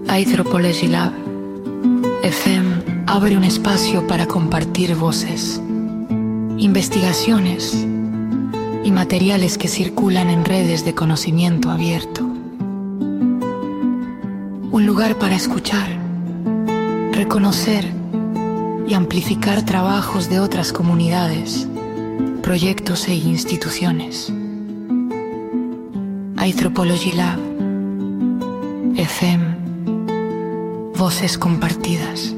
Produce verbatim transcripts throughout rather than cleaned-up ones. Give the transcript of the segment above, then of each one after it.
Anthropology Lab F M abre un espacio para compartir voces, investigaciones y materiales que circulan en redes de conocimiento abierto. Un lugar para escuchar, reconocer y amplificar trabajos de otras comunidades, proyectos e instituciones. Anthropology Lab F M, voces compartidas.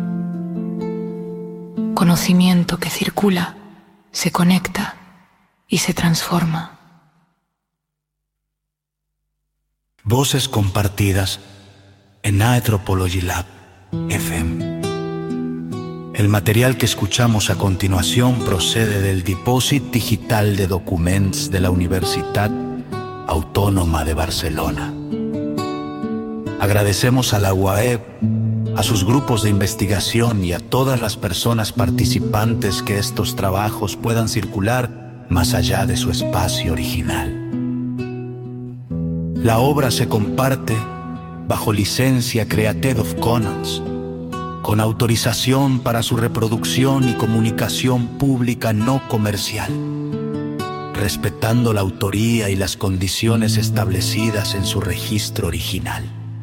Conocimiento que circula, se conecta y se transforma. Voces compartidas en Anthropology Lab F M. El material que escuchamos a continuación procede del Dipòsit Digital de Documents de la Universitat Autònoma de Barcelona. Agradecemos a la U A E, a sus grupos de investigación y a todas las personas participantes que estos trabajos puedan circular más allá de su espacio original. La obra se comparte bajo licencia Creative Commons, con autorización para su reproducción y comunicación pública no comercial, respetando la autoría y las condiciones establecidas en su registro original.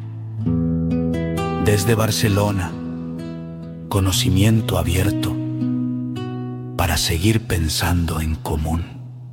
Desde Barcelona, conocimiento abierto para seguir pensando en común.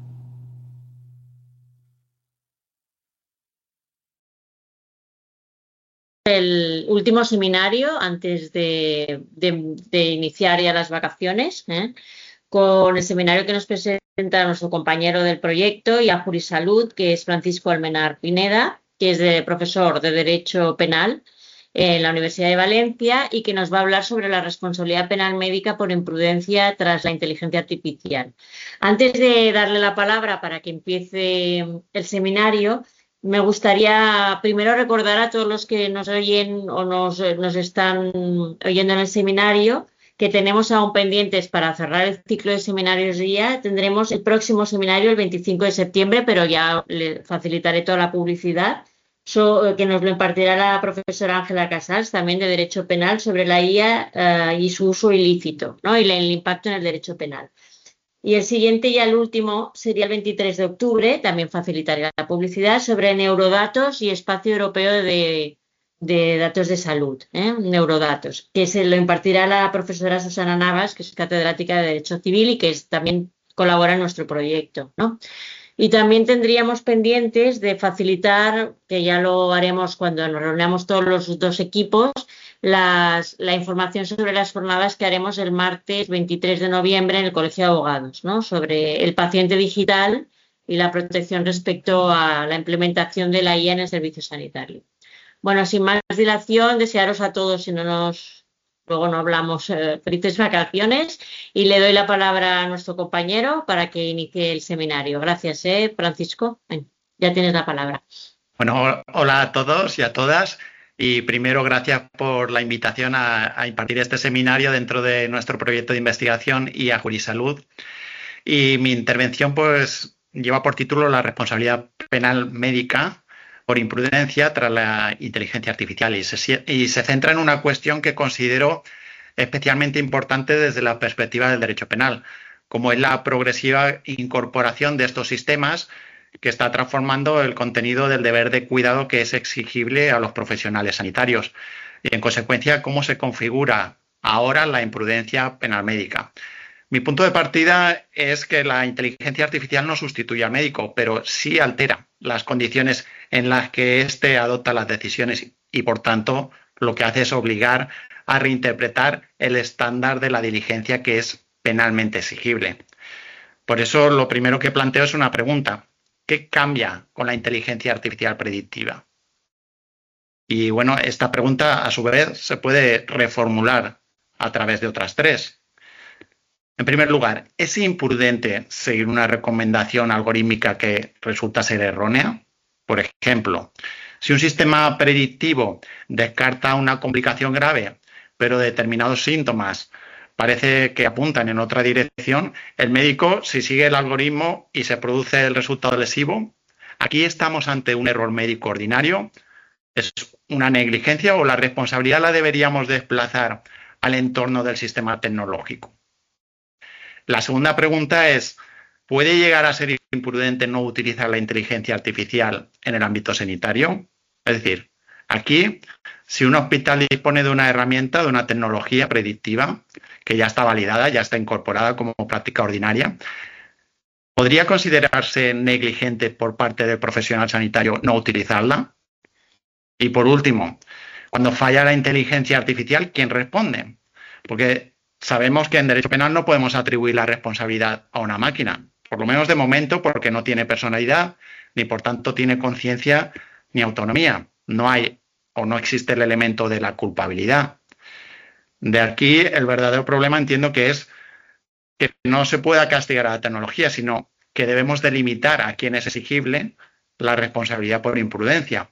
El último seminario antes de, de, de iniciar ya las vacaciones, ¿eh? Con el seminario que nos presenta nuestro compañero del proyecto y a Jurisalud, que es Francisco Almenar Pineda, que es de profesor de Derecho Penal en la Universidad de Valencia y que nos va a hablar sobre la responsabilidad penal médica por imprudencia tras la inteligencia artificial. Antes de darle la palabra para que empiece el seminario, me gustaría primero recordar a todos los que nos oyen o nos, nos están oyendo en el seminario que tenemos aún pendientes para cerrar el ciclo de seminarios ya. Tendremos el próximo seminario el veinticinco de septiembre, pero ya le facilitaré toda la publicidad, so, que nos lo impartirá la profesora Ángela Casals, también de Derecho Penal, sobre la I A uh, y su uso ilícito, ¿no? Y el impacto en el derecho penal. Y el siguiente y el último sería el veintitrés de octubre, también facilitaré la publicidad, sobre neurodatos y espacio europeo de, de datos de salud, ¿eh? Neurodatos, que se lo impartirá la profesora Susana Navas, que es catedrática de Derecho Civil y que es, también colabora en nuestro proyecto, ¿no? Y también tendríamos pendientes de facilitar, que ya lo haremos cuando nos reunamos todos los dos equipos, Las, la información sobre las jornadas que haremos el martes veintitrés de noviembre en el Colegio de Abogados, ¿no? Sobre el paciente digital y la protección respecto a la implementación de la I A en el servicio sanitario. Bueno, sin más dilación, desearos a todos, si no nos, luego no hablamos, eh, felices vacaciones, y le doy la palabra a nuestro compañero para que inicie el seminario. Gracias, ¿eh, Francisco? Ven, ya tienes la palabra. Bueno, hola a todos y a todas. Y primero, gracias por la invitación a, a impartir este seminario dentro de nuestro proyecto de investigación y a Jurisalud. Y mi intervención pues lleva por título la responsabilidad penal médica por imprudencia tras la inteligencia artificial y se, y se centra en una cuestión que considero especialmente importante desde la perspectiva del derecho penal, como es la progresiva incorporación de estos sistemas que está transformando el contenido del deber de cuidado que es exigible a los profesionales sanitarios y, en consecuencia, cómo se configura ahora la imprudencia penal médica. Mi punto de partida es que la inteligencia artificial no sustituye al médico, pero sí altera las condiciones en las que éste adopta las decisiones y, por tanto, lo que hace es obligar a reinterpretar el estándar de la diligencia que es penalmente exigible. Por eso, lo primero que planteo es una pregunta. ¿Qué cambia con la inteligencia artificial predictiva? Y bueno, esta pregunta a su vez se puede reformular a través de otras tres. En primer lugar, ¿es imprudente seguir una recomendación algorítmica que resulta ser errónea? Por ejemplo, si un sistema predictivo descarta una complicación grave, pero determinados síntomas parece que apuntan en otra dirección, el médico, si sigue el algoritmo y se produce el resultado lesivo, ¿aquí estamos ante un error médico ordinario? ¿Es una negligencia o la responsabilidad la deberíamos desplazar al entorno del sistema tecnológico? La segunda pregunta es, ¿puede llegar a ser imprudente no utilizar la inteligencia artificial en el ámbito sanitario? Es decir, aquí, si un hospital dispone de una herramienta, de una tecnología predictiva, que ya está validada, ya está incorporada como práctica ordinaria, ¿podría considerarse negligente por parte del profesional sanitario no utilizarla? Y por último, cuando falla la inteligencia artificial, ¿quién responde? Porque sabemos que en derecho penal no podemos atribuir la responsabilidad a una máquina, por lo menos de momento, porque no tiene personalidad, ni por tanto tiene conciencia ni autonomía. No hay o no existe el elemento de la culpabilidad. De aquí el verdadero problema entiendo que es que no se pueda castigar a la tecnología, sino que debemos delimitar a quién es exigible la responsabilidad por imprudencia.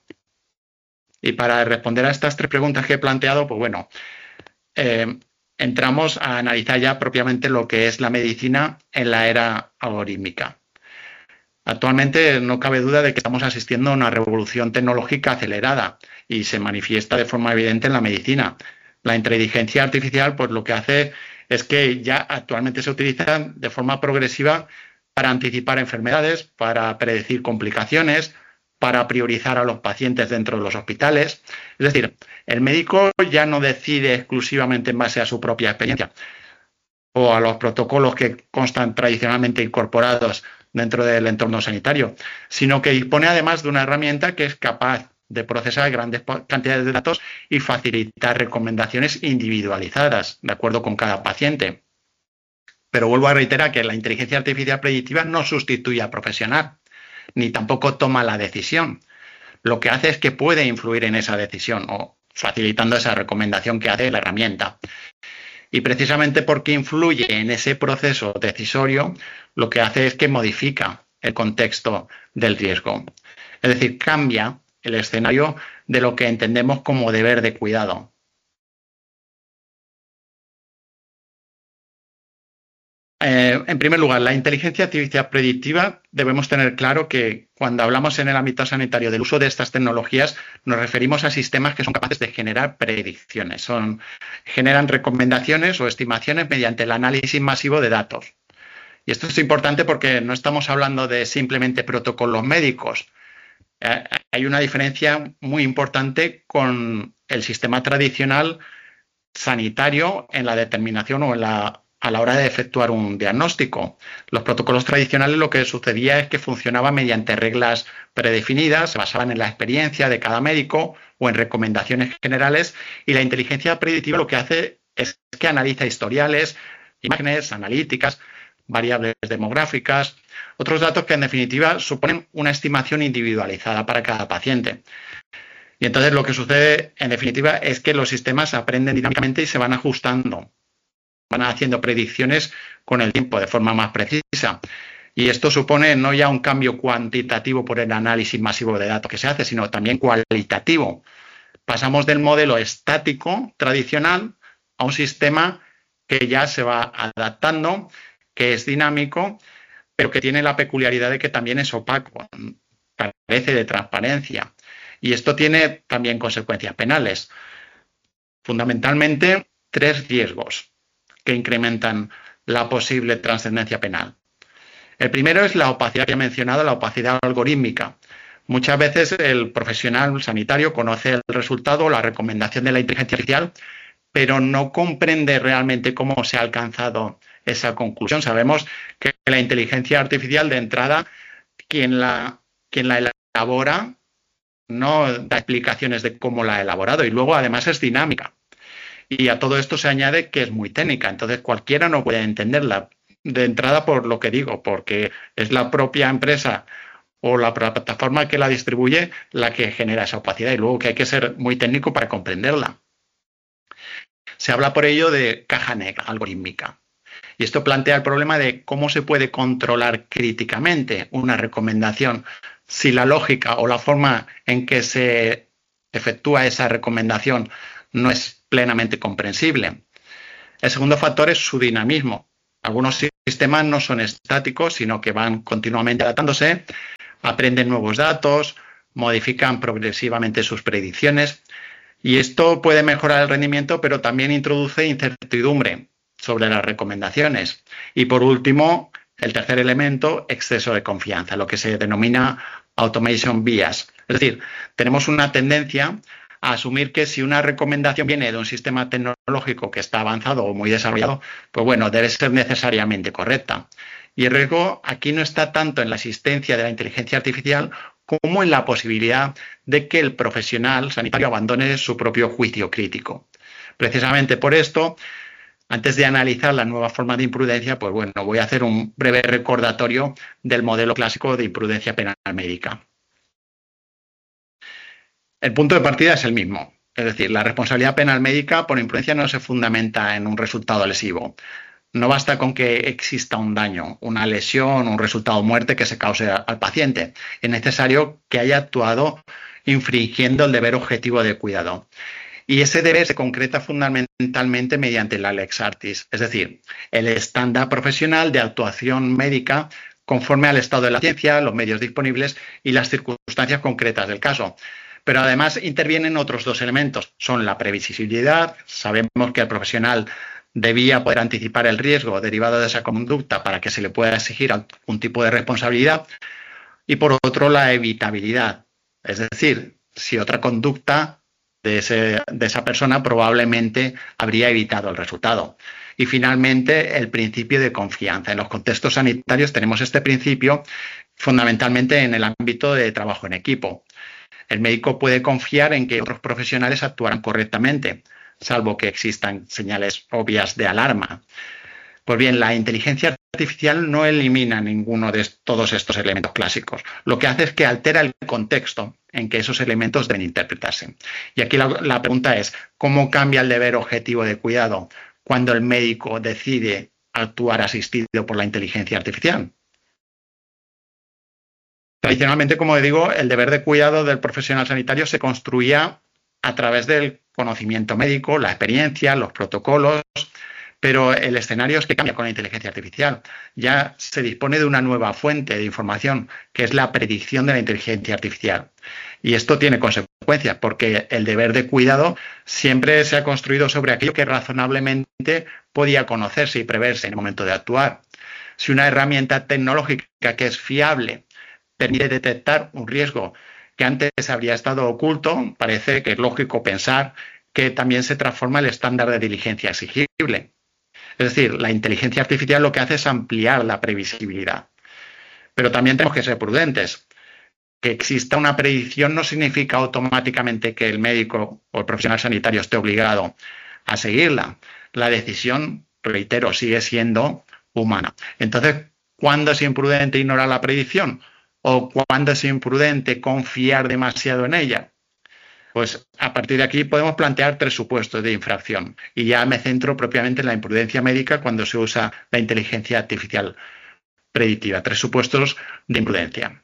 Y para responder a estas tres preguntas que he planteado, pues bueno, eh, entramos a analizar ya propiamente lo que es la medicina en la era algorítmica. Actualmente no cabe duda de que estamos asistiendo a una revolución tecnológica acelerada y se manifiesta de forma evidente en la medicina. La inteligencia artificial, pues lo que hace es que ya actualmente se utiliza de forma progresiva para anticipar enfermedades, para predecir complicaciones, para priorizar a los pacientes dentro de los hospitales. Es decir, el médico ya no decide exclusivamente en base a su propia experiencia o a los protocolos que constan tradicionalmente incorporados dentro del entorno sanitario, sino que dispone además de una herramienta que es capaz de procesar grandes cantidades de datos y facilitar recomendaciones individualizadas de acuerdo con cada paciente. Pero vuelvo a reiterar que la inteligencia artificial predictiva no sustituye al profesional, ni tampoco toma la decisión. Lo que hace es que puede influir en esa decisión o facilitando esa recomendación que hace la herramienta. Y precisamente porque influye en ese proceso decisorio, lo que hace es que modifica el contexto del riesgo. Es decir, cambia el escenario de lo que entendemos como deber de cuidado. Eh, en primer lugar, la inteligencia artificial predictiva, debemos tener claro que cuando hablamos en el ámbito sanitario del uso de estas tecnologías, nos referimos a sistemas que son capaces de generar predicciones, son, generan recomendaciones o estimaciones mediante el análisis masivo de datos. Y esto es importante porque no estamos hablando de simplemente protocolos médicos. Eh, hay una diferencia muy importante con el sistema tradicional sanitario en la determinación o en la a la hora de efectuar un diagnóstico. Los protocolos tradicionales lo que sucedía es que funcionaban mediante reglas predefinidas, se basaban en la experiencia de cada médico o en recomendaciones generales, y la inteligencia predictiva lo que hace es que analiza historiales, imágenes, analíticas, variables demográficas, otros datos que en definitiva suponen una estimación individualizada para cada paciente. Y entonces lo que sucede en definitiva es que los sistemas aprenden dinámicamente y se van ajustando, van haciendo predicciones con el tiempo de forma más precisa. Y esto supone no ya un cambio cuantitativo por el análisis masivo de datos que se hace, sino también cualitativo. Pasamos del modelo estático tradicional a un sistema que ya se va adaptando, que es dinámico, pero que tiene la peculiaridad de que también es opaco, carece de transparencia. Y esto tiene también consecuencias penales. Fundamentalmente, tres riesgos que incrementan la posible trascendencia penal. El primero es la opacidad que he mencionado, la opacidad algorítmica. Muchas veces el profesional sanitario conoce el resultado o la recomendación de la inteligencia artificial, pero no comprende realmente cómo se ha alcanzado esa conclusión. Sabemos que la inteligencia artificial de entrada, quien la, quien la elabora, no da explicaciones de cómo la ha elaborado y luego además es dinámica. Y a todo esto se añade que es muy técnica, entonces cualquiera no puede entenderla de entrada por lo que digo, porque es la propia empresa o la plataforma que la distribuye la que genera esa opacidad y luego que hay que ser muy técnico para comprenderla. Se habla por ello de caja negra algorítmica. Y esto plantea el problema de cómo se puede controlar críticamente una recomendación si la lógica o la forma en que se efectúa esa recomendación no es plenamente comprensible. El segundo factor es su dinamismo. Algunos sistemas no son estáticos, sino que van continuamente adaptándose, aprenden nuevos datos, modifican progresivamente sus predicciones y esto puede mejorar el rendimiento, pero también introduce incertidumbre sobre las recomendaciones. Y por último, el tercer elemento, exceso de confianza, lo que se denomina automation bias. Es decir, tenemos una tendencia a asumir que si una recomendación viene de un sistema tecnológico que está avanzado o muy desarrollado, pues bueno, debe ser necesariamente correcta. Y el riesgo aquí no está tanto en la existencia de la inteligencia artificial como en la posibilidad de que el profesional sanitario abandone su propio juicio crítico. Precisamente por esto, antes de analizar la nueva forma de imprudencia, pues bueno, voy a hacer un breve recordatorio del modelo clásico de imprudencia penal médica. El punto de partida es el mismo, es decir, la responsabilidad penal médica por imprudencia no se fundamenta en un resultado lesivo. No basta con que exista un daño, una lesión, un resultado de muerte que se cause al paciente. Es necesario que haya actuado infringiendo el deber objetivo de cuidado. Y ese deber se concreta fundamentalmente mediante la lex artis, es decir, el estándar profesional de actuación médica conforme al estado de la ciencia, los medios disponibles y las circunstancias concretas del caso. Pero además intervienen otros dos elementos. Son la previsibilidad. Sabemos que el profesional debía poder anticipar el riesgo derivado de esa conducta para que se le pueda exigir algún tipo de responsabilidad. Y por otro, la evitabilidad. Es decir, si otra conducta de, ese, de esa persona probablemente habría evitado el resultado. Y finalmente, el principio de confianza. En los contextos sanitarios tenemos este principio fundamentalmente en el ámbito de trabajo en equipo. El médico puede confiar en que otros profesionales actuarán correctamente, salvo que existan señales obvias de alarma. Pues bien, la inteligencia artificial no elimina ninguno de todos estos elementos clásicos. Lo que hace es que altera el contexto en que esos elementos deben interpretarse. Y aquí la, la pregunta es, ¿cómo cambia el deber objetivo de cuidado cuando el médico decide actuar asistido por la inteligencia artificial? Tradicionalmente, como digo, el deber de cuidado del profesional sanitario se construía a través del conocimiento médico, la experiencia, los protocolos, pero el escenario es que cambia con la inteligencia artificial. Ya se dispone de una nueva fuente de información, que es la predicción de la inteligencia artificial. Y esto tiene consecuencias, porque el deber de cuidado siempre se ha construido sobre aquello que razonablemente podía conocerse y preverse en el momento de actuar. Si una herramienta tecnológica que es fiable permite detectar un riesgo que antes habría estado oculto, parece que es lógico pensar que también se transforma el estándar de diligencia exigible. Es decir, la inteligencia artificial lo que hace es ampliar la previsibilidad. Pero también tenemos que ser prudentes. Que exista una predicción no significa automáticamente que el médico o el profesional sanitario esté obligado a seguirla. La decisión, reitero, sigue siendo humana. Entonces, ¿cuándo es imprudente ignorar la predicción? ¿O cuándo es imprudente confiar demasiado en ella? Pues a partir de aquí podemos plantear tres supuestos de infracción. Y ya me centro propiamente en la imprudencia médica cuando se usa la inteligencia artificial predictiva. Tres supuestos de imprudencia.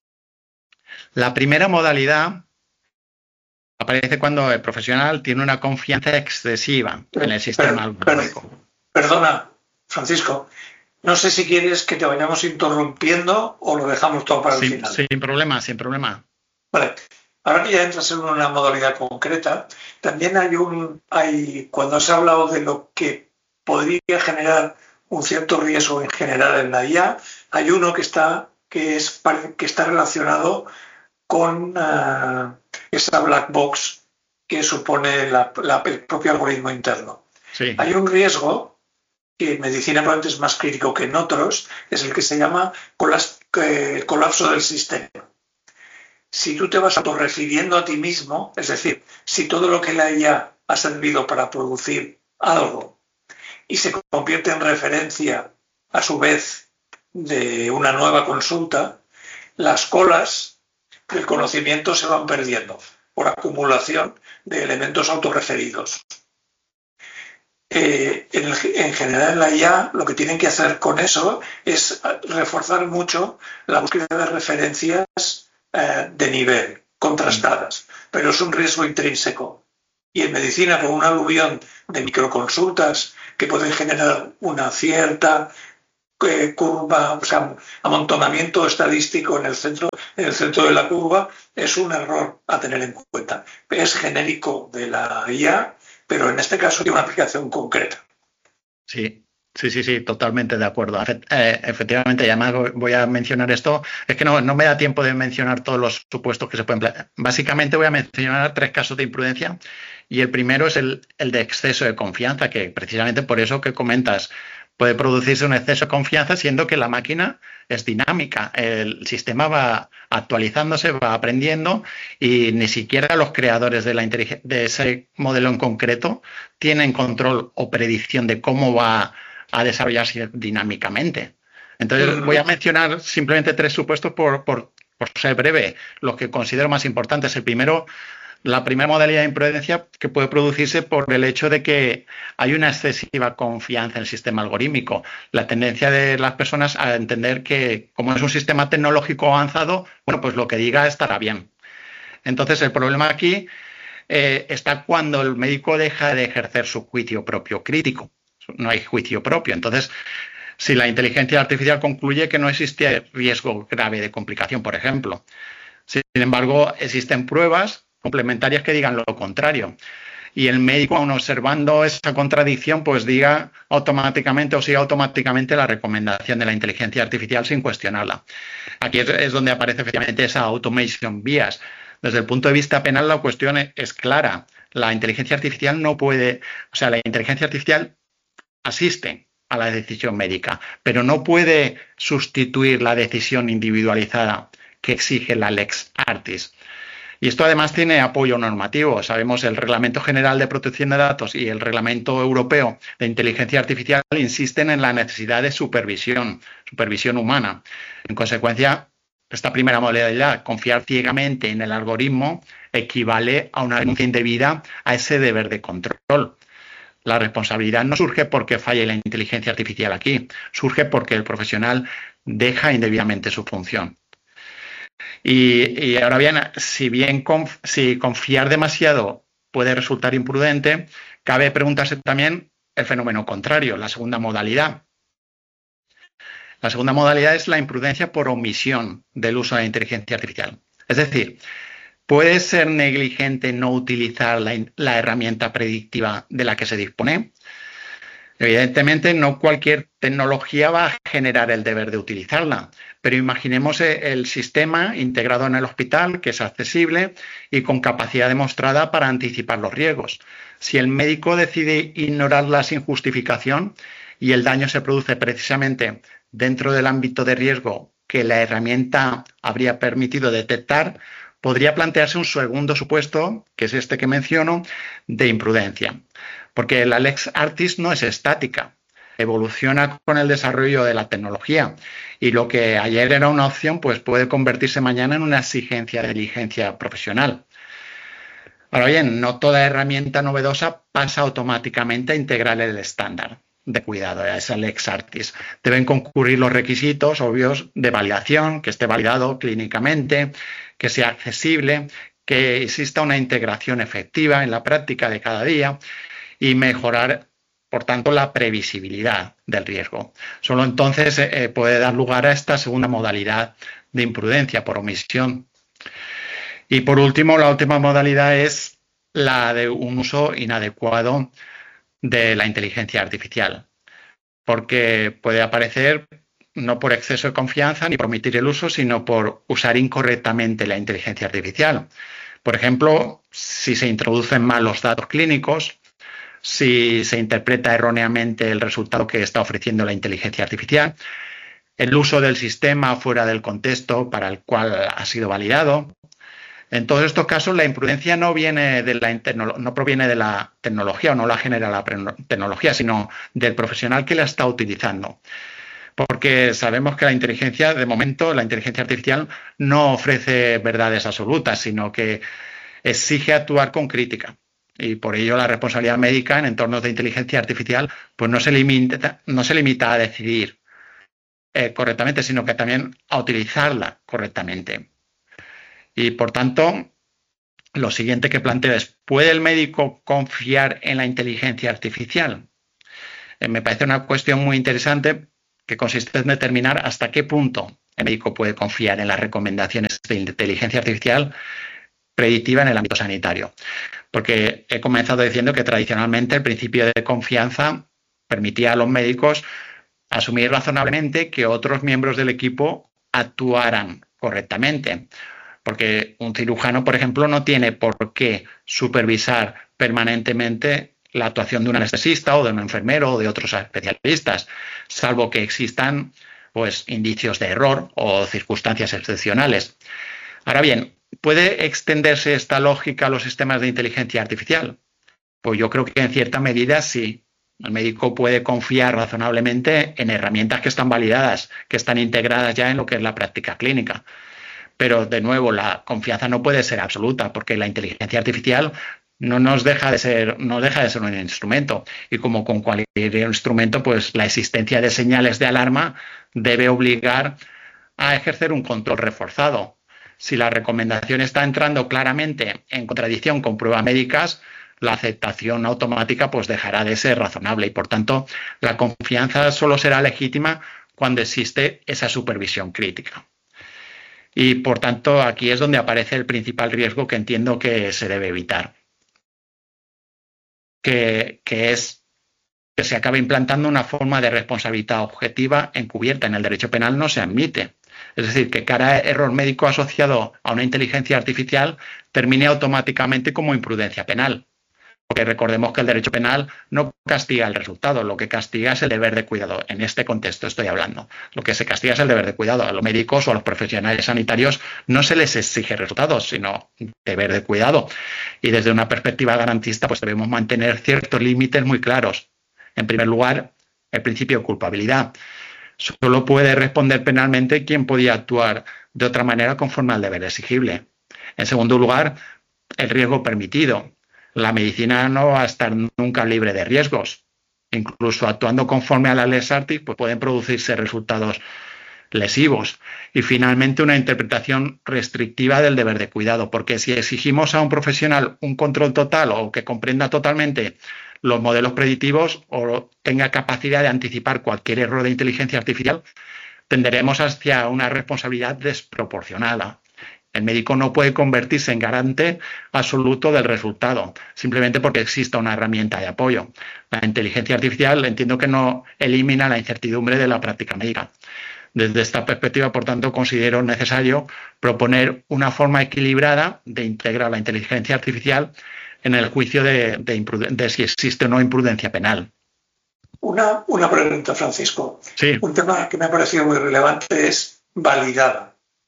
La primera modalidad aparece cuando el profesional tiene una confianza excesiva en el sistema algorítmico. Perdona, Francisco. No sé si quieres que te vayamos interrumpiendo o lo dejamos todo para el sin, final. Sin problema, sin problema. Vale. Ahora que ya entras en una modalidad concreta, también hay un, hay, cuando has hablado de lo que podría generar un cierto riesgo en general en la I A, hay uno que está, que es, que está relacionado con uh, esa black box que supone la, la, el propio algoritmo interno. Sí. Hay un riesgo que en medicina probablemente es más crítico que en otros, es el que se llama colas, eh, colapso del sistema. Si tú te vas autorrefiriendo a ti mismo, es decir, si todo lo que la I A ha servido para producir algo y se convierte en referencia a su vez de una nueva consulta, las colas del conocimiento se van perdiendo por acumulación de elementos autorreferidos. Eh, en, el, en general en la I A lo que tienen que hacer con eso es reforzar mucho la búsqueda de referencias eh, de nivel, contrastadas, pero es un riesgo intrínseco. Y en medicina, con un aluvión de microconsultas que pueden generar una cierta eh, curva, o sea, amontonamiento estadístico en el centro, en el centro de la curva, es un error a tener en cuenta. Es genérico de la I A, pero en este caso tiene una aplicación concreta. Sí. Sí, sí, sí, totalmente de acuerdo. Eh, efectivamente, y además voy a mencionar esto, es que no, no me da tiempo de mencionar todos los supuestos que se pueden plantear. Básicamente voy a mencionar tres casos de imprudencia y el primero es el, el de exceso de confianza, que precisamente por eso que comentas, puede producirse un exceso de confianza siendo que la máquina es dinámica, el sistema va actualizándose, va aprendiendo y ni siquiera los creadores de, la de ese modelo en concreto tienen control o predicción de cómo va a desarrollarse dinámicamente. Entonces voy a mencionar simplemente tres supuestos por, por, por ser breve, los que considero más importantes. El primero, la primera modalidad de imprudencia que puede producirse por el hecho de que hay una excesiva confianza en el sistema algorítmico. La tendencia de las personas a entender que como es un sistema tecnológico avanzado, bueno, pues lo que diga estará bien. Entonces el problema aquí eh, está cuando el médico deja de ejercer su juicio propio crítico. No hay juicio propio. Entonces, si la inteligencia artificial concluye que no existe riesgo grave de complicación, por ejemplo. Sin embargo, existen pruebas complementarias que digan lo contrario. Y el médico, aun observando esa contradicción, pues diga automáticamente o siga automáticamente la recomendación de la inteligencia artificial sin cuestionarla. Aquí es, es donde aparece efectivamente esa automation bias. Desde el punto de vista penal, la cuestión es, es clara. La inteligencia artificial no puede, o sea, la inteligencia artificial asiste a la decisión médica, pero no puede sustituir la decisión individualizada que exige la lex artis. Y esto además tiene apoyo normativo. Sabemos el Reglamento General de Protección de Datos y el Reglamento Europeo de Inteligencia Artificial insisten en la necesidad de supervisión, supervisión humana. En consecuencia, esta primera modalidad, confiar ciegamente en el algoritmo, equivale a una renuncia indebida a ese deber de control. La responsabilidad no surge porque falle la inteligencia artificial aquí, surge porque el profesional deja indebidamente su función. Y, y ahora bien, si bien conf, si confiar demasiado puede resultar imprudente, cabe preguntarse también el fenómeno contrario, la segunda modalidad. La segunda modalidad es la imprudencia por omisión del uso de la inteligencia artificial. Es decir, ¿puede ser negligente no utilizar la, la herramienta predictiva de la que se dispone? Evidentemente, no cualquier tecnología va a generar el deber de utilizarla, pero imaginemos el sistema integrado en el hospital, que es accesible y con capacidad demostrada para anticipar los riesgos. Si el médico decide ignorarla sin justificación y el daño se produce precisamente dentro del ámbito de riesgo que la herramienta habría permitido detectar, podría plantearse un segundo supuesto, que es este que menciono, de imprudencia. Porque la lex artis no es estática, evoluciona con el desarrollo de la tecnología y lo que ayer era una opción pues puede convertirse mañana en una exigencia de diligencia profesional. Ahora bien, no toda herramienta novedosa pasa automáticamente a integrar el estándar de cuidado, a esa lex artis. Deben concurrir los requisitos obvios de validación, que esté validado clínicamente, que sea accesible, que exista una integración efectiva en la práctica de cada día y mejorar, por tanto, la previsibilidad del riesgo. Solo entonces eh, puede dar lugar a esta segunda modalidad de imprudencia por omisión. Y por último, la última modalidad es la de un uso inadecuado de la inteligencia artificial, porque puede aparecer no por exceso de confianza ni por omitir el uso, sino por usar incorrectamente la inteligencia artificial. Por ejemplo, si se introducen mal los datos clínicos, si se interpreta erróneamente el resultado que está ofreciendo la inteligencia artificial, el uso del sistema fuera del contexto para el cual ha sido validado. En todos estos casos, la imprudencia no, viene de la no proviene de la tecnología o no la genera la tecnología, sino del profesional que la está utilizando. Porque sabemos que la inteligencia, de momento, la inteligencia artificial no ofrece verdades absolutas, sino que exige actuar con crítica. Y por ello la responsabilidad médica en entornos de inteligencia artificial pues no se limita, no se limita a decidir eh, correctamente, sino que también a utilizarla correctamente. Y por tanto, lo siguiente que planteo es, ¿puede el médico confiar en la inteligencia artificial? Eh, me parece una cuestión muy interesante que consiste en determinar hasta qué punto el médico puede confiar en las recomendaciones de inteligencia artificial predictiva en el ámbito sanitario. Porque he comenzado diciendo que tradicionalmente el principio de confianza permitía a los médicos asumir razonablemente que otros miembros del equipo actuaran correctamente. Porque un cirujano, por ejemplo, no tiene por qué supervisar permanentemente la actuación de un anestesista o de un enfermero o de otros especialistas, salvo que existan pues, indicios de error o circunstancias excepcionales. Ahora bien, ¿puede extenderse esta lógica a los sistemas de inteligencia artificial? Pues yo creo que en cierta medida sí. El médico puede confiar razonablemente en herramientas que están validadas, que están integradas ya en lo que es la práctica clínica. Pero, de nuevo, la confianza no puede ser absoluta, porque la inteligencia artificial no nos deja de ser, no deja de ser un instrumento. Y como con cualquier instrumento, pues la existencia de señales de alarma debe obligar a ejercer un control reforzado. Si la recomendación está entrando claramente en contradicción con pruebas médicas, la aceptación automática pues dejará de ser razonable y, por tanto, la confianza solo será legítima cuando existe esa supervisión crítica. Y, por tanto, aquí es donde aparece el principal riesgo que entiendo que se debe evitar, que, que es que se acabe implantando una forma de responsabilidad objetiva encubierta. En el derecho penal no se admite. Es decir, que cada error médico asociado a una inteligencia artificial termine automáticamente como imprudencia penal. Porque recordemos que el derecho penal no castiga el resultado, lo que castiga es el deber de cuidado. En este contexto estoy hablando. Lo que se castiga es el deber de cuidado. A los médicos o a los profesionales sanitarios no se les exige resultados, sino deber de cuidado. Y desde una perspectiva garantista, pues debemos mantener ciertos límites muy claros. En primer lugar, el principio de culpabilidad. Solo puede responder penalmente quien podía actuar de otra manera conforme al deber exigible. En segundo lugar, el riesgo permitido. La medicina no va a estar nunca libre de riesgos. Incluso actuando conforme a la lex artis, pues pueden producirse resultados lesivos. Y finalmente, una interpretación restrictiva del deber de cuidado, porque si exigimos a un profesional un control total o que comprenda totalmente los modelos predictivos o tenga capacidad de anticipar cualquier error de inteligencia artificial, tenderemos hacia una responsabilidad desproporcionada. El médico no puede convertirse en garante absoluto del resultado, simplemente porque exista una herramienta de apoyo. La inteligencia artificial entiendo que no elimina la incertidumbre de la práctica médica. Desde esta perspectiva, por tanto, considero necesario proponer una forma equilibrada de integrar la inteligencia artificial en el juicio de, de, de si existe o no imprudencia penal. Una, una pregunta, Francisco. Sí. Un tema que me ha parecido muy relevante es validada.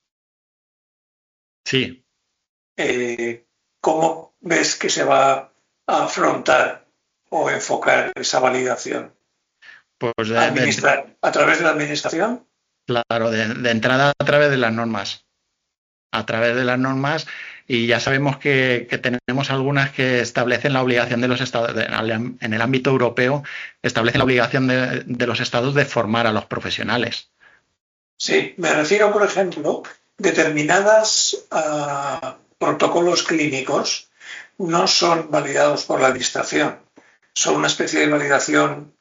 Sí. Eh, ¿Cómo ves que se va a afrontar o enfocar esa validación? Pues de, Administrar, de, ¿A través de la administración? Claro, de, de entrada a través de las normas. A través de las normas, y ya sabemos que, que tenemos algunas que establecen la obligación de los estados, de, en el ámbito europeo, establecen la obligación de, de los estados de formar a los profesionales. Sí, me refiero, por ejemplo, determinados uh, protocolos clínicos no son validados por la administración, son una especie de validación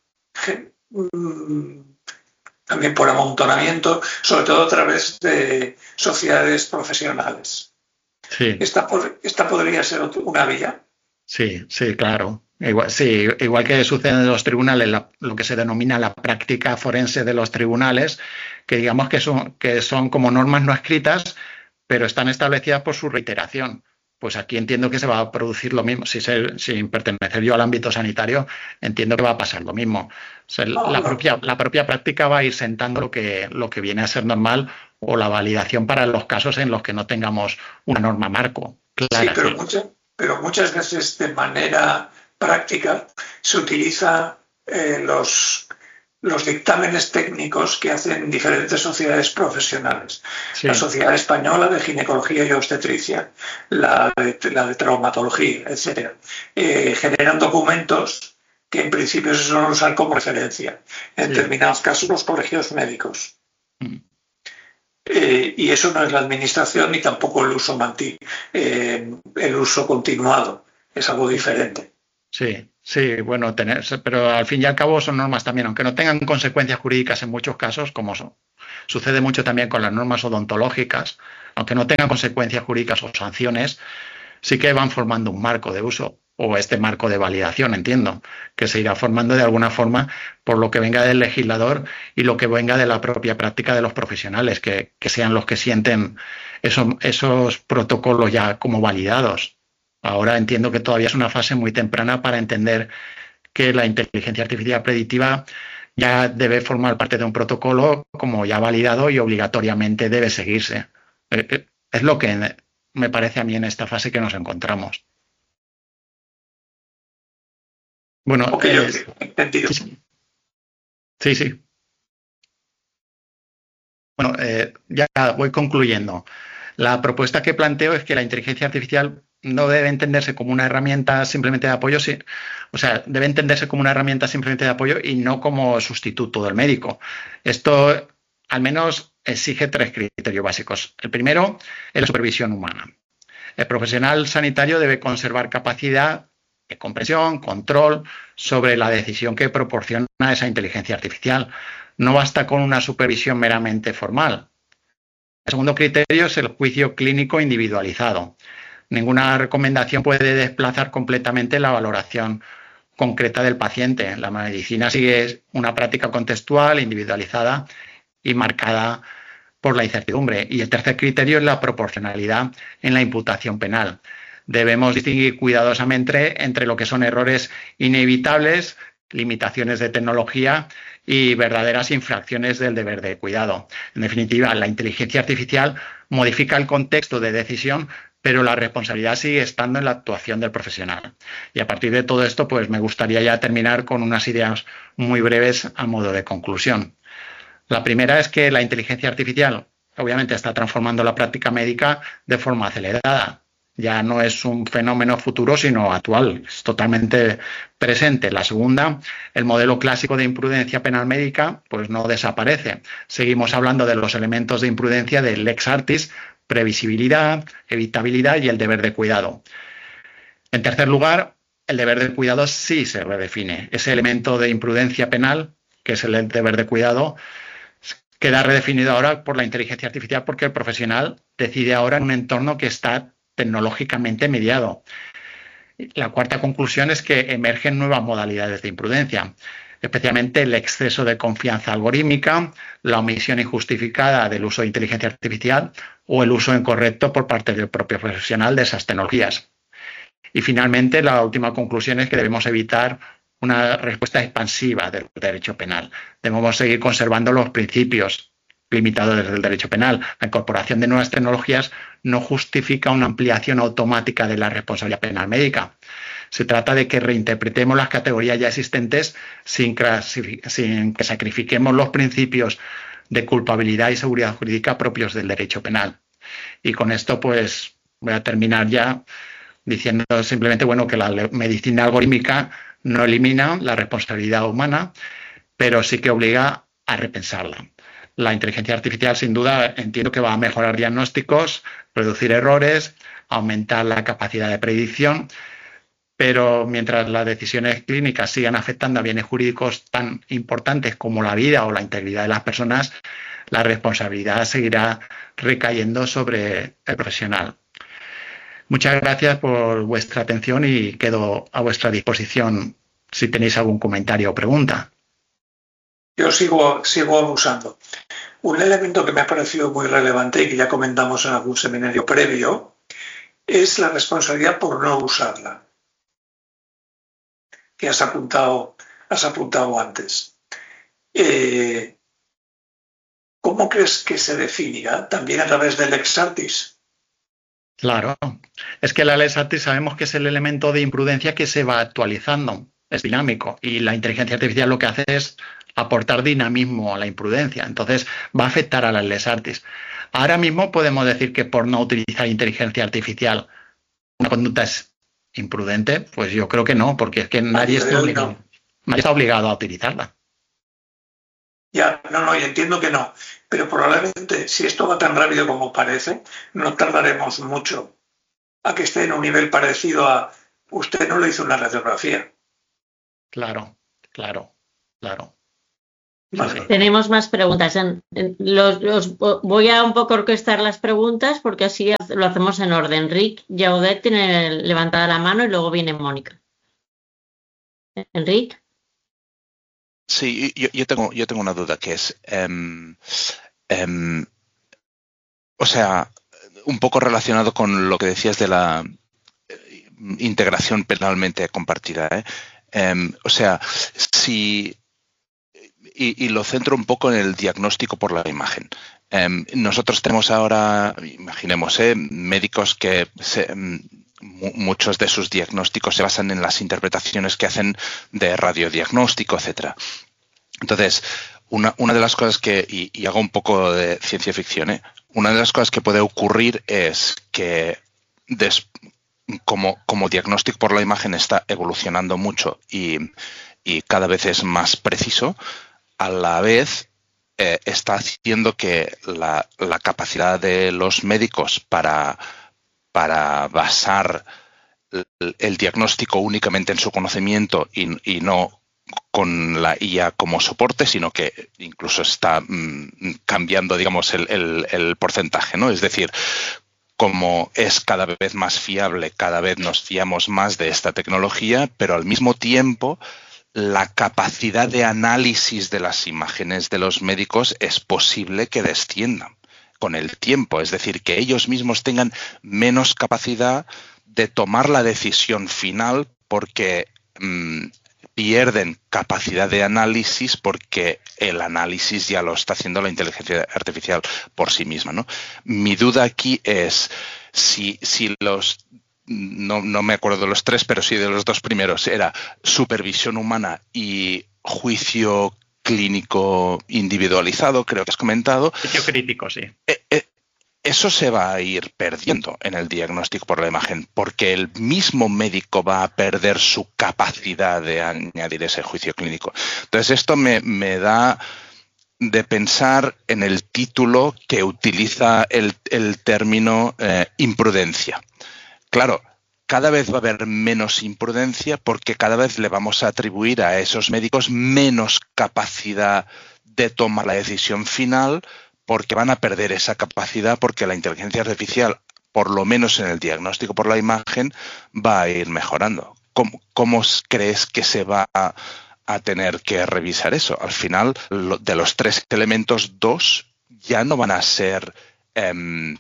también por amontonamiento, sobre todo a través de sociedades profesionales. Sí. ¿Esta, esta podría ser una vía? Sí, sí, claro. Igual, sí, igual que sucede en los tribunales, la, lo que se denomina la práctica forense de los tribunales, que digamos que son, que son como normas no escritas, pero están establecidas por su reiteración. Pues aquí entiendo que se va a producir lo mismo. Si se, sin pertenecer yo al ámbito sanitario, entiendo que va a pasar lo mismo. O sea, la, propia, la propia práctica va a ir sentando lo que, lo que viene a ser normal o la validación para los casos en los que no tengamos una norma marco clara. Sí, pero, mucha, pero muchas veces de manera práctica se utiliza eh, los, los dictámenes técnicos que hacen diferentes sociedades profesionales. Sí. La Sociedad Española de Ginecología y Obstetricia, la de, la de Traumatología, etcétera. Eh, generan documentos que en principio se suelen usar como referencia. En sí. determinados casos los colegios médicos. Mm. Eh, y eso no es la administración ni tampoco el uso mantí, eh, el uso continuado. Es algo diferente. Sí, sí, bueno, tener, pero al fin y al cabo son normas también, aunque no tengan consecuencias jurídicas en muchos casos, como son, sucede mucho también con las normas odontológicas, aunque no tengan consecuencias jurídicas o sanciones, sí que van formando un marco de uso o este marco de validación, entiendo, que se irá formando de alguna forma por lo que venga del legislador y lo que venga de la propia práctica de los profesionales, que, que sean los que sienten esos, esos protocolos ya como validados. Ahora entiendo que todavía es una fase muy temprana para entender que la inteligencia artificial predictiva ya debe formar parte de un protocolo como ya validado y obligatoriamente debe seguirse. Es lo que me parece a mí en esta fase que nos encontramos. Bueno, okay, eh, okay. Entendido. Sí, sí. Bueno, eh, ya voy concluyendo. La propuesta que planteo es que la inteligencia artificial no debe entenderse como una herramienta simplemente de apoyo, sí, o sea, debe entenderse como una herramienta simplemente de apoyo y no como sustituto del médico. Esto al menos exige tres criterios básicos. El primero es la supervisión humana. El profesional sanitario debe conservar capacidad de comprensión, control sobre la decisión que proporciona esa inteligencia artificial. No basta con una supervisión meramente formal. El segundo criterio es el juicio clínico individualizado. Ninguna recomendación puede desplazar completamente la valoración concreta del paciente. La medicina sigue una práctica contextual, individualizada y marcada por la incertidumbre. Y el tercer criterio es la proporcionalidad en la imputación penal. Debemos distinguir cuidadosamente entre lo que son errores inevitables, limitaciones de tecnología y verdaderas infracciones del deber de cuidado. En definitiva, la inteligencia artificial modifica el contexto de decisión, pero la responsabilidad sigue estando en la actuación del profesional. Y a partir de todo esto, pues me gustaría ya terminar con unas ideas muy breves a modo de conclusión. La primera es que la inteligencia artificial obviamente está transformando la práctica médica de forma acelerada. Ya no es un fenómeno futuro, sino actual, es totalmente presente. La segunda, el modelo clásico de imprudencia penal médica, pues no desaparece. Seguimos hablando de los elementos de imprudencia del lex artis, previsibilidad, evitabilidad y el deber de cuidado. En tercer lugar, el deber de cuidado sí se redefine. Ese elemento de imprudencia penal, que es el deber de cuidado, queda redefinido ahora por la inteligencia artificial porque el profesional decide ahora en un entorno que está tecnológicamente mediado. La cuarta conclusión es que emergen nuevas modalidades de imprudencia, especialmente el exceso de confianza algorítmica, la omisión injustificada del uso de inteligencia artificial o el uso incorrecto por parte del propio profesional de esas tecnologías. Y finalmente, la última conclusión es que debemos evitar una respuesta expansiva del derecho penal. Debemos seguir conservando los principios limitados del derecho penal. La incorporación de nuevas tecnologías no justifica una ampliación automática de la responsabilidad penal médica. Se trata de que reinterpretemos las categorías ya existentes sin, sin que sacrifiquemos los principios de culpabilidad y seguridad jurídica propios del derecho penal. Y con esto, pues, voy a terminar ya diciendo simplemente, bueno, que la medicina algorítmica no elimina la responsabilidad humana, pero sí que obliga a repensarla. La inteligencia artificial, sin duda, entiendo que va a mejorar diagnósticos, reducir errores, aumentar la capacidad de predicción, pero mientras las decisiones clínicas sigan afectando a bienes jurídicos tan importantes como la vida o la integridad de las personas, la responsabilidad seguirá recayendo sobre el profesional. Muchas gracias por vuestra atención y quedo a vuestra disposición si tenéis algún comentario o pregunta. Yo sigo, sigo abusando. Un elemento que me ha parecido muy relevante y que ya comentamos en algún seminario previo es la responsabilidad por no usarla, que has apuntado, has apuntado antes. Eh, ¿Cómo crees que se definirá? ¿También a través del lex artis? Claro, es que la lex artis sabemos que es el elemento de imprudencia que se va actualizando, es dinámico, y la inteligencia artificial lo que hace es aportar dinamismo a la imprudencia, entonces va a afectar a las lex artis. Ahora mismo podemos decir que por no utilizar inteligencia artificial una conducta es imprudente, pues yo creo que no, porque es que nadie está obligado, nadie está obligado a utilizarla. Ya, no, no, y entiendo que no, pero probablemente si esto va tan rápido como parece, no tardaremos mucho a que esté en un nivel parecido a usted no le hizo una radiografía. Claro, claro, claro. Vale. Sí. Tenemos más preguntas. Los, los, voy a un poco orquestar las preguntas porque así lo hacemos en orden. Rick Jaudet tiene levantada la mano y luego viene Mónica. Enrique. Sí, yo, yo, tengo, yo tengo una duda que es, um, um, o sea, un poco relacionado con lo que decías de la integración penalmente compartida, ¿eh? Um, o sea, si, y, y lo centro un poco en el diagnóstico por la imagen. Um, nosotros tenemos ahora, imaginemos, ¿eh? médicos que se, um, muchos de sus diagnósticos se basan en las interpretaciones que hacen de radiodiagnóstico, etcétera. Entonces, una, una de las cosas que, y, y hago un poco de ciencia ficción, ¿eh? Una de las cosas que puede ocurrir es que des, como, como diagnóstico por la imagen está evolucionando mucho y, y cada vez es más preciso, a la vez eh, está haciendo que la, la capacidad de los médicos para para basar el, el diagnóstico únicamente en su conocimiento y, y no con la I A como soporte, sino que incluso está mmm, cambiando, digamos, el, el, el porcentaje, ¿no? Es decir, como es cada vez más fiable, cada vez nos fiamos más de esta tecnología, pero al mismo tiempo la capacidad de análisis de las imágenes de los médicos es posible que descienda con el tiempo, es decir, que ellos mismos tengan menos capacidad de tomar la decisión final porque mmm, pierden capacidad de análisis porque el análisis ya lo está haciendo la inteligencia artificial por sí misma, ¿no? Mi duda aquí es si, si los, no, no me acuerdo de los tres, pero sí de los dos primeros, era supervisión humana y juicio clínico individualizado, creo que has comentado. Juicio crítico, sí. Eh, eh, eso se va a ir perdiendo en el diagnóstico por la imagen, porque el mismo médico va a perder su capacidad de añadir ese juicio clínico. Entonces, esto me, me da de pensar en el título que utiliza el, el término eh, imprudencia. Claro, cada vez va a haber menos imprudencia porque cada vez le vamos a atribuir a esos médicos menos capacidad de tomar la decisión final porque van a perder esa capacidad porque la inteligencia artificial, por lo menos en el diagnóstico por la imagen, va a ir mejorando. ¿Cómo, cómo crees que se va a, a tener que revisar eso? Al final, lo, de los tres elementos, dos ya no van a ser... Eh,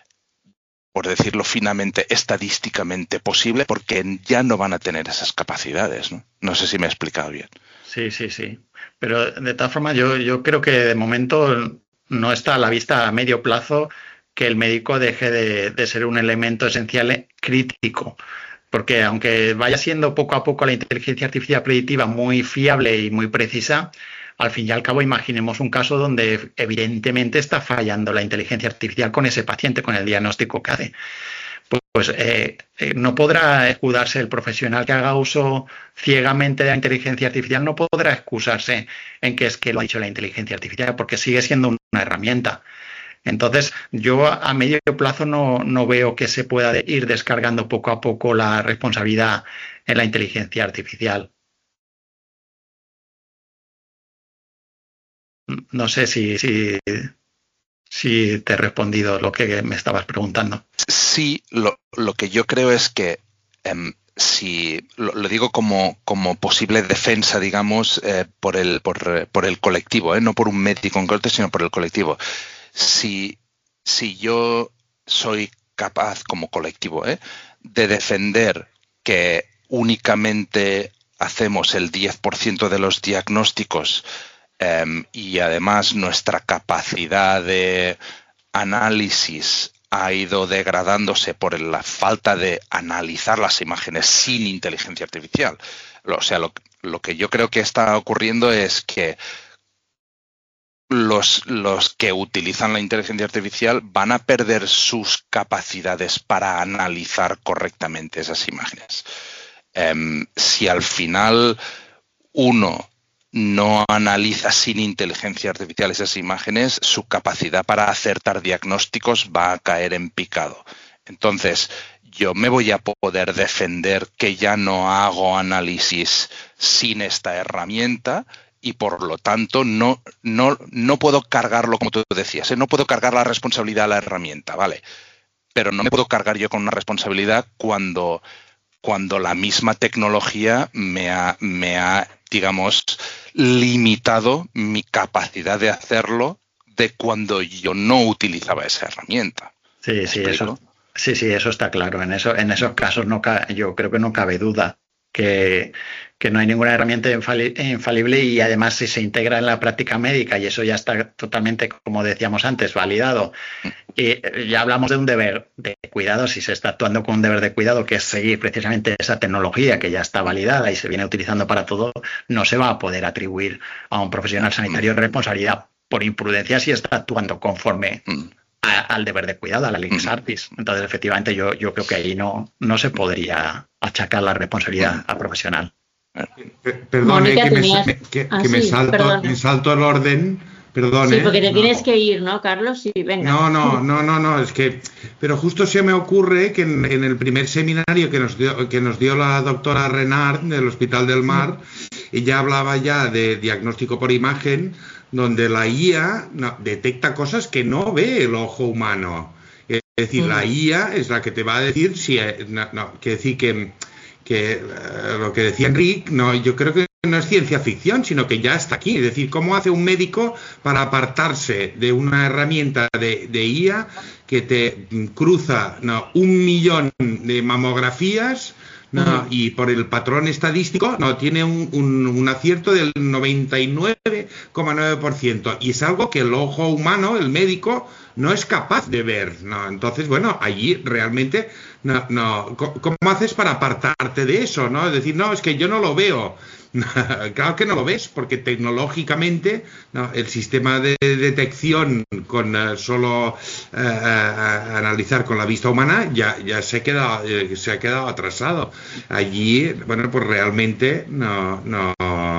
por decirlo finamente, estadísticamente posible, porque ya no van a tener esas capacidades, ¿no? No sé si me he explicado bien. Sí, sí, sí. Pero de todas formas, yo, yo creo que de momento no está a la vista a medio plazo que el médico deje de, de ser un elemento esencial crítico. Porque aunque vaya siendo poco a poco la inteligencia artificial predictiva muy fiable y muy precisa, al fin y al cabo, imaginemos un caso donde evidentemente está fallando la inteligencia artificial con ese paciente, con el diagnóstico que hace. Pues, pues eh, eh, no podrá escudarse el profesional que haga uso ciegamente de la inteligencia artificial, no podrá excusarse en que es que lo ha dicho la inteligencia artificial, porque sigue siendo una herramienta. Entonces, yo a medio plazo no, no veo que se pueda ir descargando poco a poco la responsabilidad en la inteligencia artificial. No sé si, si, si te he respondido lo que me estabas preguntando. Sí, lo, lo que yo creo es que um, si lo, lo digo como, como posible defensa, digamos, eh, por, el, por, por el colectivo, ¿eh? No por un médico en concreto, sino por el colectivo. Si, si yo soy capaz como colectivo, ¿eh? de defender que únicamente hacemos el diez por ciento de los diagnósticos Um, y además nuestra capacidad de análisis ha ido degradándose por la falta de analizar las imágenes sin inteligencia artificial. O sea, lo, lo que yo creo que está ocurriendo es que los, los que utilizan la inteligencia artificial van a perder sus capacidades para analizar correctamente esas imágenes. Um, si al final uno no analiza sin inteligencia artificial esas imágenes, su capacidad para acertar diagnósticos va a caer en picado. Entonces, yo me voy a poder defender que ya no hago análisis sin esta herramienta y por lo tanto no, no, no puedo cargarlo, como tú decías, ¿eh? No puedo cargar la responsabilidad a la herramienta, ¿vale? Pero no me puedo cargar yo con una responsabilidad cuando, cuando la misma tecnología me ha, me ha, digamos, limitado mi capacidad de hacerlo de cuando yo no utilizaba esa herramienta. Sí, sí, eso, sí, sí, eso está claro. En, eso, en esos casos no yo creo que no cabe duda que, que no hay ninguna herramienta infali infalible y además si se integra en la práctica médica y eso ya está totalmente, como decíamos antes, validado. Y ya hablamos de un deber de cuidado, si se está actuando con un deber de cuidado, que es seguir precisamente esa tecnología que ya está validada y se viene utilizando para todo, no se va a poder atribuir a un profesional sanitario responsabilidad por imprudencia si está actuando conforme a, al deber de cuidado, a la Lex Artis. Entonces, efectivamente, yo, yo creo que ahí no, no se podría achacar la responsabilidad a profesional. Perdón, eh, que, me, que, ah, que sí, me, salto, me salto el orden. Perdón, sí, porque te no. tienes que ir, ¿no, Carlos? Sí, venga. No, no, no, no, no, es que... Pero justo se me ocurre que en, en el primer seminario que nos dio, que nos dio la doctora Renard del Hospital del Mar, ella hablaba ya de diagnóstico por imagen, donde la I A no, detecta cosas que no ve el ojo humano. Es decir, uh-huh. la I A es la que te va a decir si... No, no, que decir que... que uh, lo que decía Enrique, no, yo creo que no es ciencia ficción, sino que ya está aquí. Es decir, ¿cómo hace un médico para apartarse de una herramienta de, de I A que te cruza no, un millón de mamografías no, uh-huh. y por el patrón estadístico no tiene un, un, un acierto del noventa y nueve coma nueve por ciento? Y es algo que el ojo humano, el médico, no es capaz de ver, ¿no? Entonces, bueno, allí realmente, no, no, ¿cómo haces para apartarte de eso, no? Es decir, no, es que yo no lo veo. Claro que no lo ves, porque tecnológicamente no, el sistema de detección con uh, solo uh, uh, analizar con la vista humana ya, ya se, queda, uh, se ha quedado atrasado. Allí, bueno, pues realmente no... no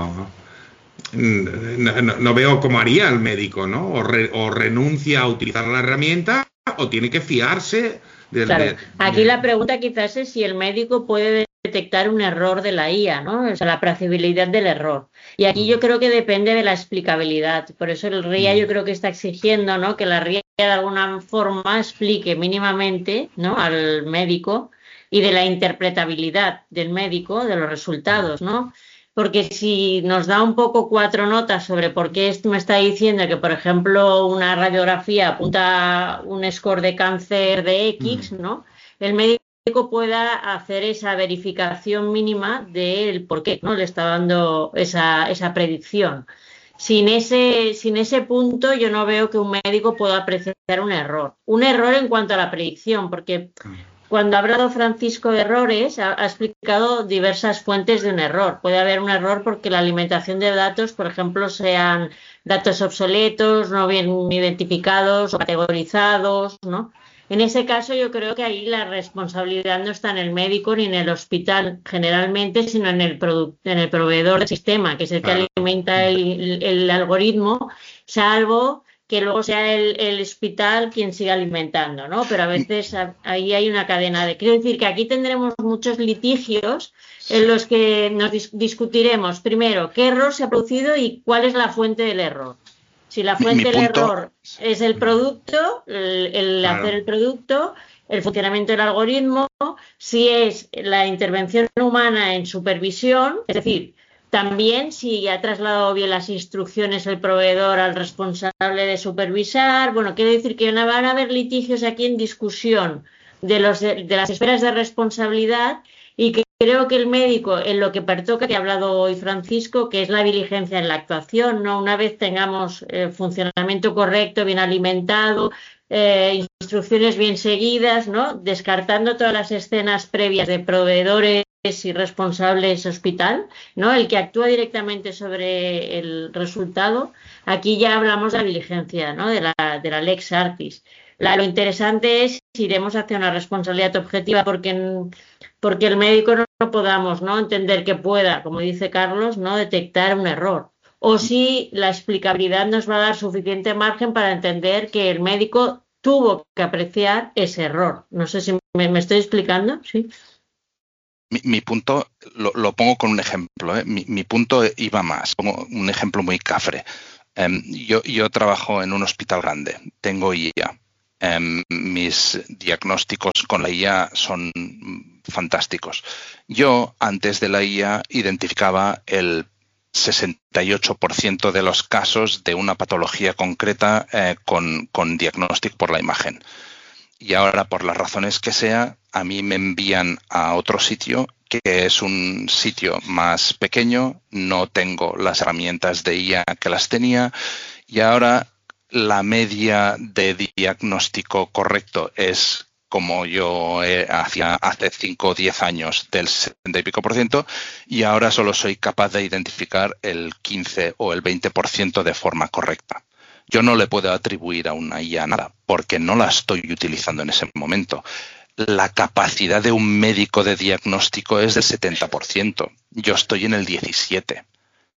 No, no, no veo cómo haría el médico, ¿no? O, re, o renuncia a utilizar la herramienta o tiene que fiarse del... Claro. De, de... Aquí la pregunta quizás es si el médico puede detectar un error de la I A, ¿no? O sea, la plausibilidad del error. Y aquí yo creo que depende de la explicabilidad. Por eso el R I A yo creo que está exigiendo, ¿no? Que la R I A de alguna forma explique mínimamente, ¿no? Al médico y de la interpretabilidad del médico, de los resultados, ¿no? Porque si nos da un poco cuatro notas sobre por qué esto me está diciendo que, por ejemplo, una radiografía apunta un score de cáncer de X, ¿no? El médico pueda hacer esa verificación mínima del por qué, ¿no? Le está dando esa, esa predicción. Sin ese, sin ese punto yo no veo que un médico pueda apreciar un error. Un error en cuanto a la predicción, porque... Cuando ha hablado Francisco de errores, ha, ha explicado diversas fuentes de un error. Puede haber un error porque la alimentación de datos, por ejemplo, sean datos obsoletos, no bien identificados o categorizados, ¿no? En ese caso yo creo que ahí la responsabilidad no está en el médico ni en el hospital generalmente, sino en el, en el proveedor del sistema, que es el que claro. alimenta el, el algoritmo, salvo... que luego sea el, el hospital quien siga alimentando, ¿no? Pero a veces a, ahí hay una cadena de... Quiero decir que aquí tendremos muchos litigios en los que nos dis discutiremos, primero, qué error se ha producido y cuál es la fuente del error. Si la fuente del error es el producto, el, el claro. hacer el producto, el funcionamiento del algoritmo, si es la intervención humana en supervisión, es decir... También si ha trasladado bien las instrucciones el proveedor al responsable de supervisar. Bueno, quiere decir que van a haber litigios aquí en discusión de, los, de, de las esferas de responsabilidad y que creo que el médico, en lo que pertoca, que ha hablado hoy Francisco, que es la diligencia en la actuación, ¿no? Una vez tengamos eh, funcionamiento correcto, bien alimentado, eh, instrucciones bien seguidas, ¿no? Descartando todas las escenas previas de proveedores y responsables hospital, ¿no? El que actúa directamente sobre el resultado. Aquí ya hablamos de la diligencia, ¿no? De la, de la Lex Artis. La, lo interesante es si iremos hacia una responsabilidad objetiva porque, porque el médico no, no podamos, ¿no? entender que pueda, como dice Carlos, ¿no? detectar un error. O si la explicabilidad nos va a dar suficiente margen para entender que el médico tuvo que apreciar ese error. No sé si ¿Me, me estoy explicando? Sí. Mi, mi punto, lo, lo pongo con un ejemplo, ¿eh? mi, mi punto iba más, pongo un ejemplo muy cafre. Um, yo, yo trabajo en un hospital grande, tengo I A. Um, mis diagnósticos con la I A son fantásticos. Yo, antes de la I A, identificaba el sesenta y ocho por ciento de los casos de una patología concreta eh, con, con diagnóstico por la imagen. Y ahora, por las razones que sea, a mí me envían a otro sitio, que es un sitio más pequeño, no tengo las herramientas de I A que las tenía, y ahora la media de diagnóstico correcto es como yo eh, hacía hace cinco o diez años, del setenta y pico por ciento, y ahora solo soy capaz de identificar el quince o el veinte por ciento de forma correcta. Yo no le puedo atribuir a una I A nada, porque no la estoy utilizando en ese momento. La capacidad de un médico de diagnóstico es del setenta por ciento. Yo estoy en el diecisiete por ciento.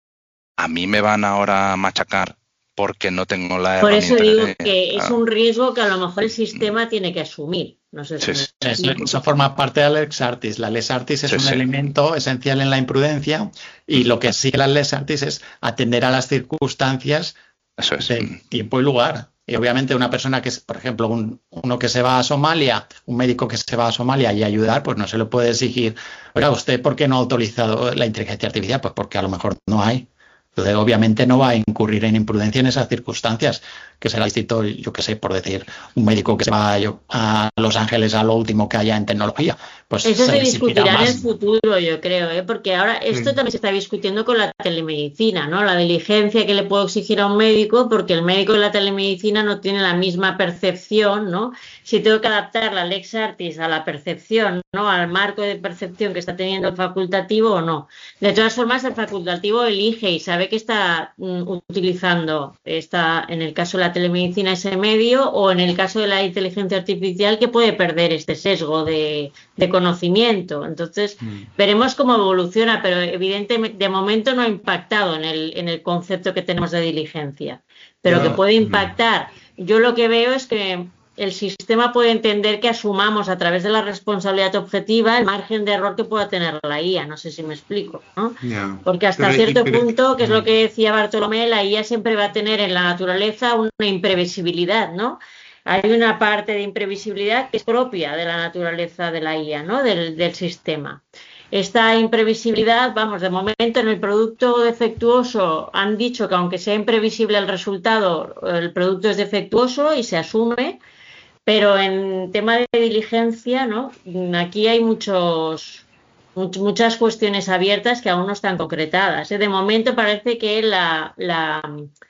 A mí me van ahora a machacar porque no tengo la Por herramienta. eso digo de, que es ah, un riesgo que a lo mejor el sistema tiene que asumir. No sé si Sí, sí. me Eso, explico. eso forma parte de la lex artis. La lex artis es Sí, un sí. elemento esencial en la imprudencia y lo que sigue la lex artis es atender a las circunstancias Eso es. de tiempo y lugar. Y obviamente una persona que es, por ejemplo, un, uno que se va a Somalia, un médico que se va a Somalia y ayudar, pues no se le puede exigir, oiga, ¿usted por qué no ha autorizado la inteligencia artificial? Pues porque a lo mejor no hay. Entonces, obviamente no va a incurrir en imprudencia en esas circunstancias, que será distinto, yo qué sé, por decir, un médico que se va yo, a Los Ángeles a lo último que haya en tecnología. Pues Eso se le exigirá discutirá en el más. futuro, yo creo, ¿eh? Porque ahora esto Sí. también se está discutiendo con la telemedicina, ¿no? La diligencia que le puedo exigir a un médico, porque el médico de la telemedicina no tiene la misma percepción, ¿no? Si tengo que adaptar la lex artis a la percepción, ¿no? Al marco de percepción que está teniendo el facultativo o no. De todas formas, el facultativo elige y sabe que está mm, utilizando, está, en el caso de la telemedicina, ese medio, o en el caso de la inteligencia artificial, que puede perder este sesgo de, de conocimiento. Entonces, Mm. veremos cómo evoluciona, pero evidentemente de momento no ha impactado en el, en el concepto que tenemos de diligencia. Pero Ya. que puede impactar. Yo lo que veo es que el sistema puede entender que asumamos a través de la responsabilidad objetiva el margen de error que pueda tener la I A. No sé si me explico, ¿no? Ya. Porque hasta Pero- cierto pero- punto, que es lo Mm. que decía Bartolomé, la I A siempre va a tener en la naturaleza una imprevisibilidad, ¿no? Hay una parte de imprevisibilidad que es propia de la naturaleza de la I A, ¿no? Del, del sistema. Esta imprevisibilidad, vamos, de momento en el producto defectuoso han dicho que aunque sea imprevisible el resultado, el producto es defectuoso y se asume, pero en tema de diligencia, ¿no? Aquí hay muchos, much- muchas cuestiones abiertas que aún no están concretadas, ¿eh? De momento parece que la, la,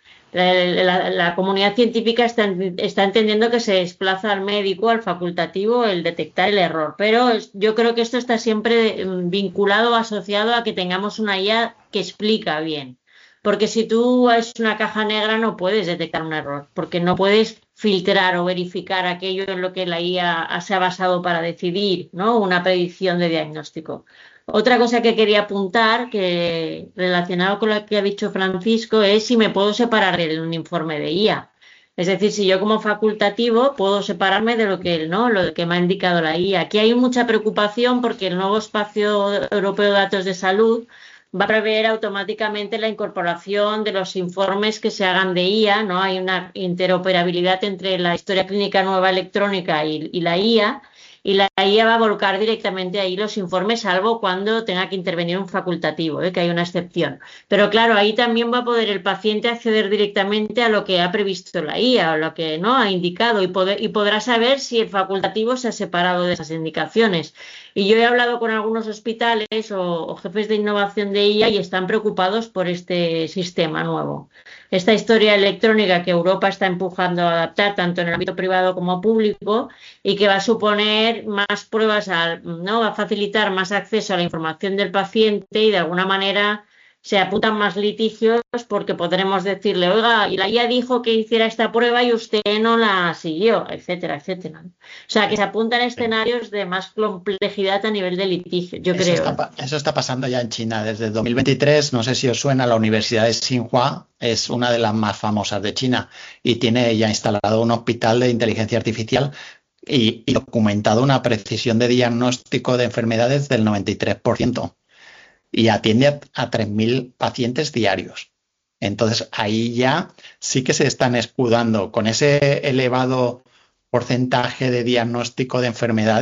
la, la- la comunidad científica está, está entendiendo que se desplaza al médico, al facultativo, el detectar el error. Pero es- yo creo que esto está siempre mm, vinculado o asociado a que tengamos una I A que explica bien. Porque si tú es una caja negra no puedes detectar un error, porque no puedes filtrar o verificar aquello en lo que la I A se ha basado para decidir, ¿no? Una predicción de diagnóstico. Otra cosa que quería apuntar, que relacionado con lo que ha dicho Francisco, es si me puedo separar de un informe de I A. Es decir, si yo como facultativo puedo separarme de lo que, ¿no? Lo que me ha indicado la I A. Aquí hay mucha preocupación porque el nuevo espacio europeo de datos de salud va a prever automáticamente la incorporación de los informes que se hagan de I A, ¿no? Hay una interoperabilidad entre la historia clínica nueva electrónica y, y la I A, y la I A va a volcar directamente ahí los informes, salvo cuando tenga que intervenir un facultativo, ¿eh? Que hay una excepción. Pero claro, ahí también va a poder el paciente acceder directamente a lo que ha previsto la I A o lo que no ha indicado y, poder, y podrá saber si el facultativo se ha separado de esas indicaciones. Y yo he hablado con algunos hospitales o, o jefes de innovación de I A y están preocupados por este sistema nuevo. Esta historia electrónica que Europa está empujando a adaptar tanto en el ámbito privado como público y que va a suponer más pruebas, al, ¿no? Va a facilitar más acceso a la información del paciente y de alguna manera se apuntan más litigios porque podremos decirle, oiga, y la I A dijo que hiciera esta prueba y usted no la siguió, etcétera, etcétera. O sea, que se apuntan escenarios de más complejidad a nivel de litigio, yo Eso creo. está, pa- eso está pasando ya en China desde dos mil veintitrés. No sé si os suena, la Universidad de Tsinghua es una de las más famosas de China y tiene ya instalado un hospital de inteligencia artificial y, y documentado una precisión de diagnóstico de enfermedades del noventa y tres por ciento y atiende a, a tres mil pacientes diarios. Entonces ahí ya sí que se están escudando con ese elevado porcentaje de diagnóstico de enfermedades.